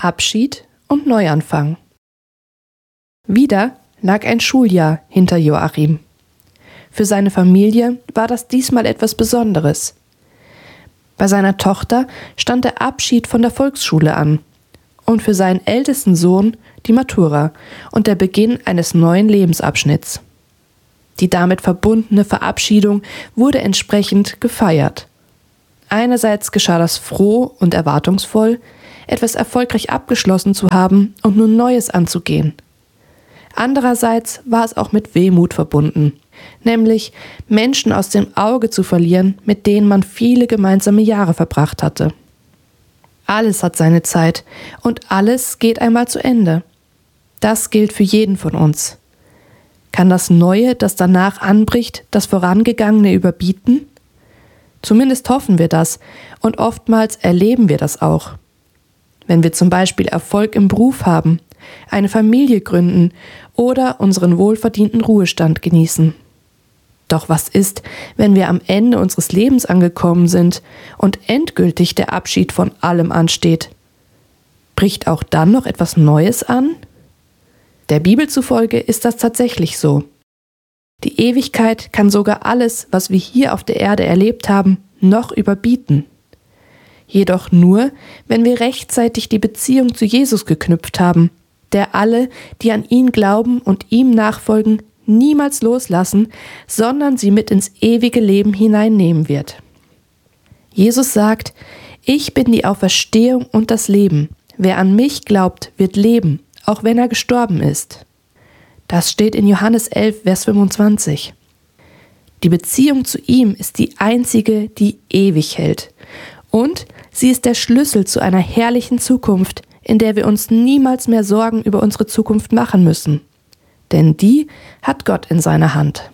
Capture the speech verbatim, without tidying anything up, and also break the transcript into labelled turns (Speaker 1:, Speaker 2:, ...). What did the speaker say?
Speaker 1: Abschied und Neuanfang. Wieder lag ein Schuljahr hinter Joachim. Für seine Familie war das diesmal etwas Besonderes. Bei seiner Tochter stand der Abschied von der Volksschule an und für seinen ältesten Sohn die Matura und der Beginn eines neuen Lebensabschnitts. Die damit verbundene Verabschiedung wurde entsprechend gefeiert. Einerseits geschah das froh und erwartungsvoll, etwas erfolgreich abgeschlossen zu haben und nun Neues anzugehen. Andererseits war es auch mit Wehmut verbunden, nämlich Menschen aus dem Auge zu verlieren, mit denen man viele gemeinsame Jahre verbracht hatte. Alles hat seine Zeit und alles geht einmal zu Ende. Das gilt für jeden von uns. Kann das Neue, das danach anbricht, das Vorangegangene überbieten? Zumindest hoffen wir das und oftmals erleben wir das auch. Wenn wir zum Beispiel Erfolg im Beruf haben, eine Familie gründen oder unseren wohlverdienten Ruhestand genießen. Doch was ist, wenn wir am Ende unseres Lebens angekommen sind und endgültig der Abschied von allem ansteht? Bricht auch dann noch etwas Neues an? Der Bibel zufolge ist das tatsächlich so. Die Ewigkeit kann sogar alles, was wir hier auf der Erde erlebt haben, noch überbieten. Jedoch nur, wenn wir rechtzeitig die Beziehung zu Jesus geknüpft haben, der alle, die an ihn glauben und ihm nachfolgen, niemals loslassen, sondern sie mit ins ewige Leben hineinnehmen wird. Jesus sagt: Ich bin die Auferstehung und das Leben. Wer an mich glaubt, wird leben, auch wenn er gestorben ist. Das steht in Johannes elf, Vers fünfundzwanzig. Die Beziehung zu ihm ist die einzige, die ewig hält. Und sie ist der Schlüssel zu einer herrlichen Zukunft, in der wir uns niemals mehr Sorgen über unsere Zukunft machen müssen. Denn die hat Gott in seiner Hand.